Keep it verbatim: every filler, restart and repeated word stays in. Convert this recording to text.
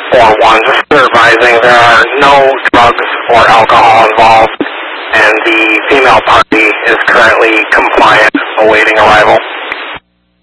four one. Just advising there are no drugs or alcohol involved, and the female party is currently compliant, awaiting arrival.